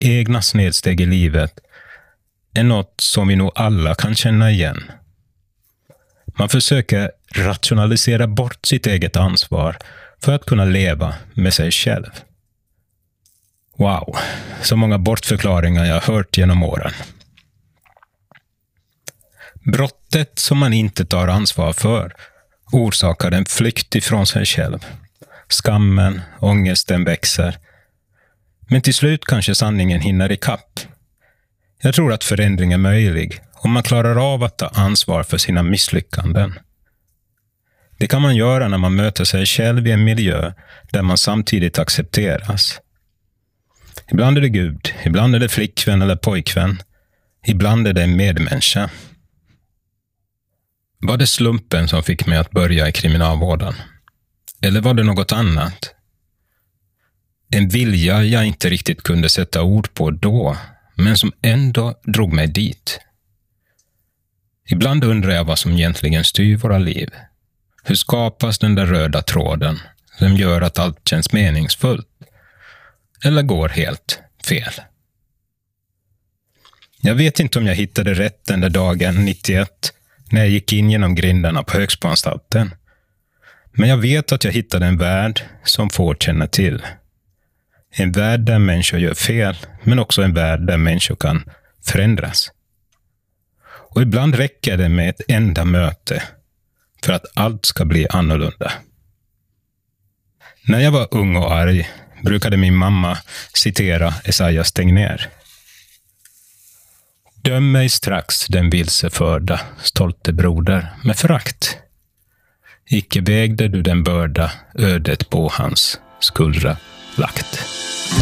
egna snedsteg i livet är något som vi nog alla kan känna igen. Man försöker rationalisera bort sitt eget ansvar för att kunna leva med sig själv. Wow, så många bortförklaringar jag har hört genom åren. Brottet som man inte tar ansvar för orsakar en flykt ifrån sig själv. Skammen, ångesten växer. Men till slut kanske sanningen hinner ikapp. Jag tror att förändring är möjlig om man klarar av att ta ansvar för sina misslyckanden. Det kan man göra när man möter sig själv i en miljö där man samtidigt accepteras. Ibland är det Gud, ibland är det flickvän eller pojkvän, ibland är det en medmänniska. Var det slumpen som fick mig att börja i kriminalvården? Eller var det något annat? En vilja jag inte riktigt kunde sätta ord på då, men som ändå drog mig dit. Ibland undrar jag vad som egentligen styr våra liv. Hur skapas den där röda tråden som gör att allt känns meningsfullt? Eller går helt fel? Jag vet inte om jag hittade rätt den där dagen 91 när jag gick in genom grindarna på Högsboanstalten. Men jag vet att jag hittade en värld som får känna till. En värld där människor gör fel, men också en värld där människor kan förändras. Och ibland räcker det med ett enda möte för att allt ska bli annorlunda. När jag var ung och arg brukade min mamma citera Esaias Tegnér. Döm mig strax den vilseförda, stolte broder, med förakt. Icke vägde du den börda, ödet på hans skuldra lagt.